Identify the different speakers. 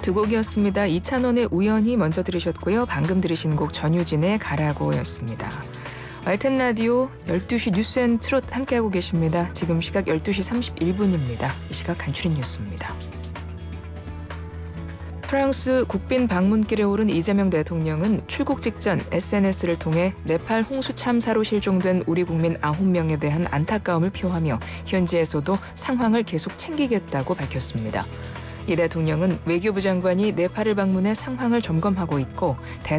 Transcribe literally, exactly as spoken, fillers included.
Speaker 1: 두 곡이었습니다. 이찬원의 우연히 먼저 들으셨고요. 방금 들으신 곡 전유진의 가라고였습니다. 알텐 라디오 열두 시 뉴스 앤 트롯 함께하고 계십니다. 지금 시각 열두 시 삼십일 분입니다. 이 시각 간추린 뉴스입니다. 프랑스 국빈 방문길에 오른 이재명 대통령은 출국 직전 에스엔에스를 통해 네팔 홍수 참사로 실종된 우리 국민 아홉 명에 대한 안타까움을 표하며 현지에서도 상황을 계속 챙기겠다고 밝혔습니다. 이 대통령은 외교부 장관이 네팔을 방문해 상황을 점검하고 있고